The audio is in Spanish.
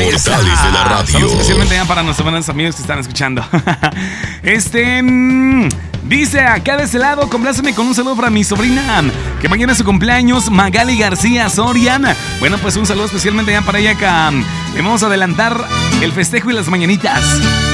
inmortales de la radio. Saludos especialmente ya para nuestros buenos amigos que están escuchando. Dice acá de ese lado, compláceme con un saludo para mi sobrina, que mañana es su cumpleaños, Magali García Soriana. Bueno, pues un saludo especialmente ya para ella acá. Le vamos a adelantar el festejo y las mañanitas.